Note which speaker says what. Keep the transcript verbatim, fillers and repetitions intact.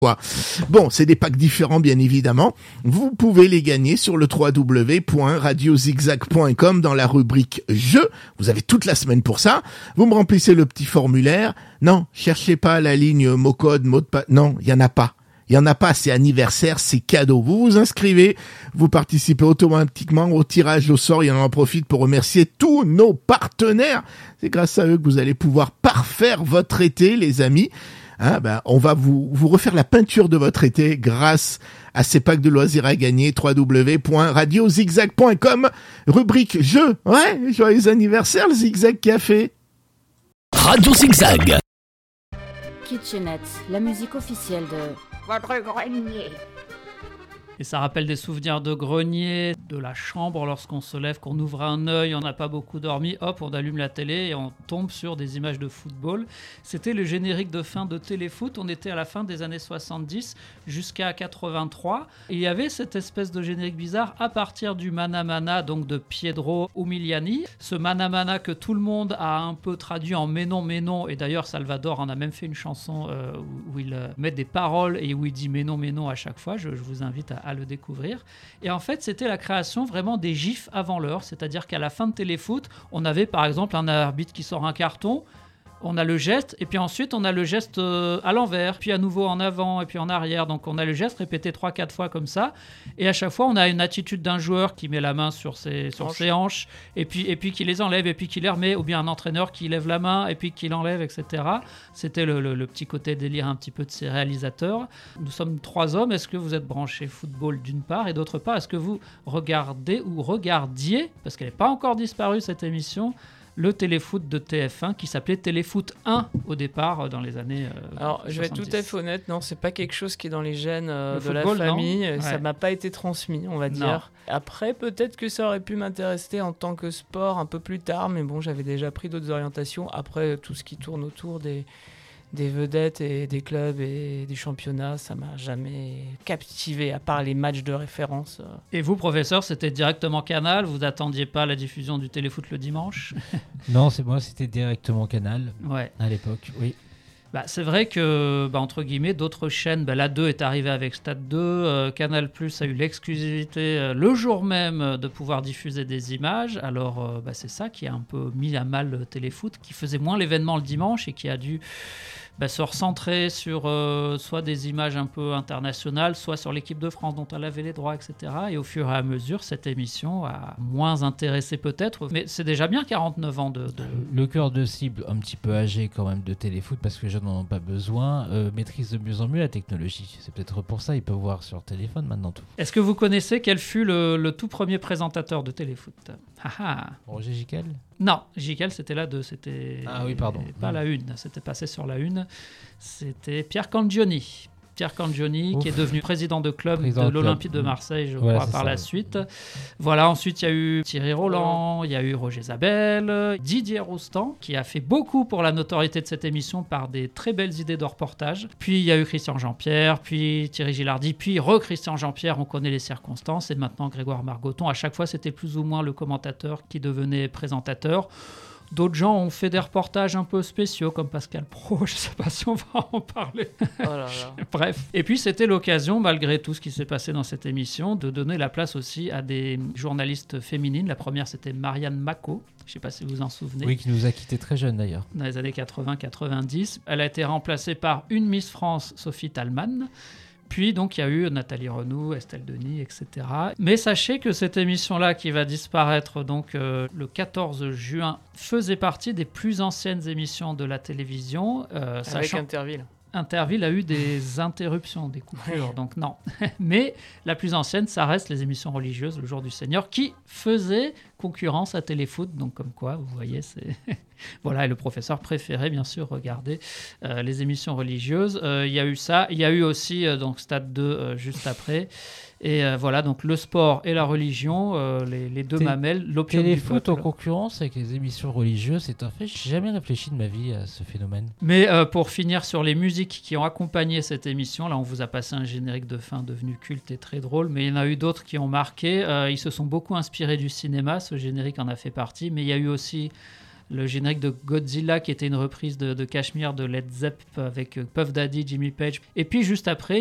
Speaker 1: Quoi. Bon, c'est des packs différents, bien évidemment. Vous pouvez les gagner sur le w w w point radio zigzag point com dans la rubrique Jeux. Vous avez toute la semaine pour ça. Vous me remplissez le petit formulaire. Non, cherchez pas la ligne mot code, mot de passe. Non, il y en a pas. Il y en a pas, c'est anniversaire, c'est cadeau. Vous vous inscrivez, vous participez automatiquement au tirage au sort. Et on en profite pour remercier tous nos partenaires. C'est grâce à eux que vous allez pouvoir parfaire votre été, les amis. Hein, ben, on va vous, vous refaire la peinture de votre été grâce à ces packs de loisirs à gagner. w w w point radio zigzag point com, rubrique jeux. Ouais, joyeux anniversaire, le Zigzag Café.
Speaker 2: Radio Zigzag.
Speaker 3: Kitchenette, la musique officielle de votre grenier.
Speaker 4: Et ça rappelle des souvenirs de grenier, de la chambre lorsqu'on se lève, qu'on ouvre un œil, on n'a pas beaucoup dormi, hop, on allume la télé et on tombe sur des images de football. C'était le générique de fin de Téléfoot. On était à la fin des années soixante-dix jusqu'à quatre-vingt-trois. Et il y avait cette espèce de générique bizarre à partir du Mana Mana, donc de Pietro Umiliani. Ce Mana Mana que tout le monde a un peu traduit en Mais non, mais non. Et d'ailleurs, Salvador en a même fait une chanson euh, où, où il euh, met des paroles et où il dit Mais non, mais non à chaque fois. Je, je vous invite à à le découvrir. Et en fait, c'était la création vraiment des gifs avant l'heure, c'est-à-dire qu'à la fin de Téléfoot, on avait par exemple un arbitre qui sort un carton, on a le geste, et puis ensuite on a le geste euh, à l'envers, puis à nouveau en avant, et puis en arrière. Donc on a le geste répété trois quatre fois comme ça, et à chaque fois on a une attitude d'un joueur qui met la main sur ses, sur hanches. ses hanches, et puis, et puis qui les enlève, et puis qui les remet, ou bien un entraîneur qui lève la main, et puis qui l'enlève, et cetera. C'était le, le, le petit côté délire un petit peu de ces réalisateurs. Nous sommes trois hommes. Est-ce que vous êtes branchés football d'une part, et d'autre part, est-ce que vous regardez ou regardiez, parce qu'elle n'est pas encore disparue cette émission, le téléfoot de T F un qui s'appelait Téléfoot un au départ dans les années euh,
Speaker 5: Alors je vais être tout à fait honnête, non, c'est pas quelque chose qui est dans les gènes euh, de
Speaker 4: football,
Speaker 5: la famille,
Speaker 4: ouais.
Speaker 5: Ça m'a pas été transmis, on va dire. Non. Après peut-être que ça aurait pu m'intéresser en tant que sport un peu plus tard, mais bon, j'avais déjà pris d'autres orientations. Après tout ce qui tourne autour des des vedettes et des clubs et des championnats, ça m'a jamais captivé, à part les matchs de référence.
Speaker 4: Et vous, professeur, c'était directement Canal? Vous n'attendiez pas la diffusion du téléfoot le dimanche?
Speaker 6: Non, c'est moi, c'était directement Canal,
Speaker 4: ouais.
Speaker 6: À l'époque, oui.
Speaker 4: Bah, c'est vrai que, bah, entre guillemets, d'autres chaînes, bah, la deux est arrivée avec Stade deux, euh, Canal plus a eu l'exclusivité euh, le jour même euh, de pouvoir diffuser des images. Alors, euh, bah, c'est ça qui a un peu mis à mal le téléfoot, qui faisait moins l'événement le dimanche et qui a dû bah, se recentrer sur euh, soit des images un peu internationales, soit sur l'équipe de France dont elle avait les droits, et cetera. Et au fur et à mesure, cette émission a moins intéressé peut-être, mais c'est déjà bien quarante-neuf ans de... de...
Speaker 6: Le cœur de cible un petit peu âgé quand même de téléfoot, parce que les jeunes n'en ont pas besoin, euh, maîtrise de mieux en mieux la technologie. C'est peut-être pour ça ils peuvent voir sur téléphone maintenant tout.
Speaker 4: Est-ce que vous connaissez quel fut le, le tout premier présentateur de téléfoot?
Speaker 6: Roger Giquel?
Speaker 4: Non, Giquel c'était la deux, c'était
Speaker 6: ah oui pardon,
Speaker 4: pas mmh. la une, c'était passé sur la une, c'était Pierre Cangioni. Pierre Cangioni, Ouf. qui est devenu président de club président de l'Olympique de Marseille, je ouais, crois, par ça, la ouais. suite. Voilà, ensuite, il y a eu Thierry Roland, il y a eu Roger Zabel, Didier Roustan, qui a fait beaucoup pour la notoriété de cette émission par des très belles idées de reportage. Puis, il y a eu Christian Jean-Pierre, puis Thierry Gilardi, puis re-Christian Jean-Pierre, on connaît les circonstances, et maintenant Grégoire Margoton. À chaque fois, c'était plus ou moins le commentateur qui devenait présentateur. D'autres gens ont fait des reportages un peu spéciaux, comme Pascal Praud, je ne sais pas si on va en parler.
Speaker 5: Oh là là.
Speaker 4: Bref. Et puis, c'était l'occasion, malgré tout ce qui s'est passé dans cette émission, de donner la place aussi à des journalistes féminines. La première, c'était Marianne Macot. Je ne sais pas si vous vous en souvenez.
Speaker 6: Oui, qui nous a quittés très jeunes d'ailleurs.
Speaker 4: Dans les années quatre-vingts quatre-vingt-dix. Elle a été remplacée par une Miss France, Sophie Talman. Puis, donc, il y a eu Nathalie Renou, Estelle Denis, et cetera. Mais sachez que cette émission-là, qui va disparaître donc, euh, le quatorze juin, faisait partie des plus anciennes émissions de la télévision. Euh,
Speaker 5: Avec
Speaker 4: sachant...
Speaker 5: Interville.
Speaker 4: Interville a eu des interruptions, des coupures, donc non. Mais la plus ancienne, ça reste les émissions religieuses, le Jour du Seigneur, qui faisaient concurrence à Téléfoot. Donc comme quoi, vous voyez, c'est... voilà, et le professeur préférait bien sûr regarder euh, les émissions religieuses. Euh, il y a eu ça, il y a eu aussi euh, donc Stade deux euh, juste après. Et euh, voilà, donc le sport et la religion, euh, les, les deux Té- mamelles, l'opium du peuple.
Speaker 6: Téléfoot en concurrence avec les émissions religieuses, c'est un fait. Je n'ai jamais réfléchi de ma vie à ce phénomène.
Speaker 4: Mais euh, pour finir sur les musiques qui ont accompagné cette émission, là on vous a passé un générique de fin devenu culte et très drôle, mais il y en a eu d'autres qui ont marqué. Euh, ils se sont beaucoup inspirés du cinéma, ce générique en a fait partie, mais il y a eu aussi le générique de Godzilla qui était une reprise de, de Cashmere de Led Zepp avec Puff Daddy, Jimmy Page. Et puis juste après,